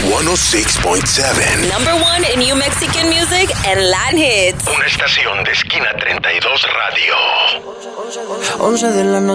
106.7. Number one in New Mexican music and Latin hits. Una estación de Esquina 32 Radio. 11 de la noche.